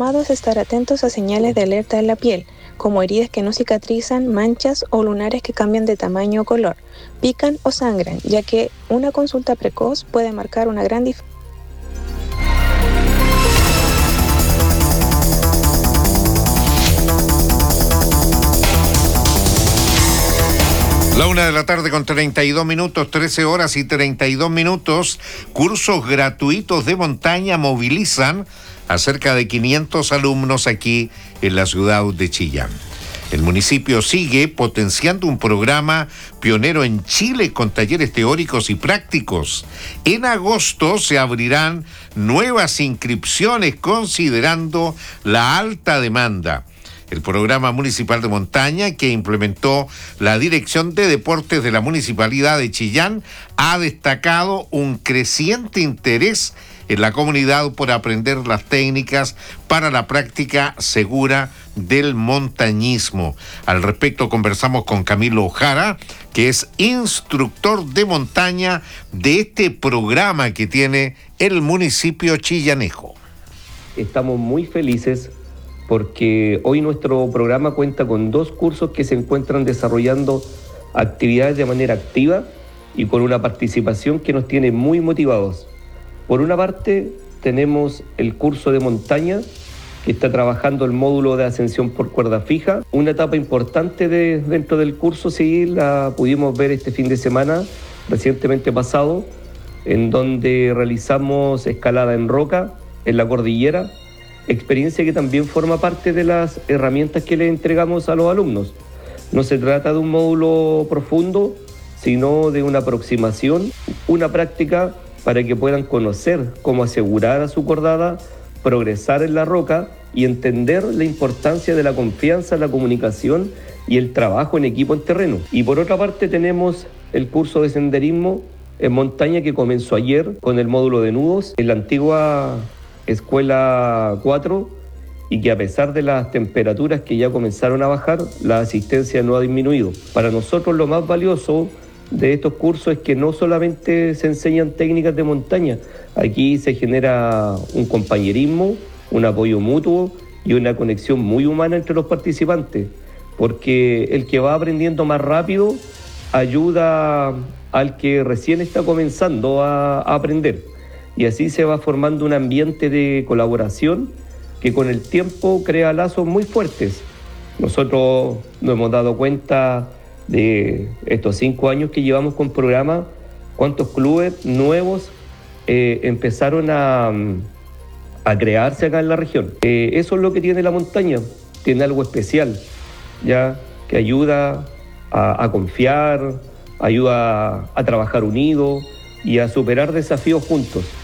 llamado es estar atentos a señales de alerta en la piel, como heridas que no cicatrizan, manchas o lunares que cambian de tamaño o color, pican o sangran, ya que una consulta precoz puede marcar una gran diferencia. La 1:00 con 32 minutos, 13 horas y 32 minutos. Cursos gratuitos de montaña movilizan a cerca de 500 alumnos aquí en la ciudad de Chillán. El municipio sigue potenciando un programa pionero en Chile con talleres teóricos y prácticos. En agosto se abrirán nuevas inscripciones considerando la alta demanda. El programa municipal de montaña que implementó la Dirección de Deportes de la Municipalidad de Chillán ha destacado un creciente interés en la comunidad por aprender las técnicas para la práctica segura del montañismo. Al respecto conversamos con Camilo Jara, que es instructor de montaña de este programa que tiene el municipio chillanejo. Estamos muy felices porque hoy nuestro programa cuenta con 2 cursos que se encuentran desarrollando actividades de manera activa y con una participación que nos tiene muy motivados. Por una parte, tenemos el curso de montaña, que está trabajando el módulo de ascensión por cuerda fija. Una etapa importante dentro del curso, sí, la pudimos ver este fin de semana, recientemente pasado, en donde realizamos escalada en roca, en la cordillera, experiencia que también forma parte de las herramientas que le entregamos a los alumnos. No se trata de un módulo profundo, sino de una aproximación, una práctica para que puedan conocer cómo asegurar a su cordada, progresar en la roca y entender la importancia de la confianza, la comunicación y el trabajo en equipo en terreno. Y por otra parte tenemos el curso de senderismo en montaña que comenzó ayer con el módulo de nudos en la antigua Escuela 4 y que a pesar de las temperaturas que ya comenzaron a bajar, la asistencia no ha disminuido. Para nosotros lo más valioso de estos cursos es que no solamente se enseñan técnicas de montaña, aquí se genera un compañerismo, un apoyo mutuo y una conexión muy humana entre los participantes, porque el que va aprendiendo más rápido ayuda al que recién está comenzando a aprender. Y así se va formando un ambiente de colaboración que con el tiempo crea lazos muy fuertes. Nosotros nos hemos dado cuenta de estos 5 años que llevamos con programa, cuántos clubes nuevos empezaron a crearse acá en la región. Eso es lo que tiene la montaña, tiene algo especial, ya que ayuda a confiar, ayuda a trabajar unidos y a superar desafíos juntos.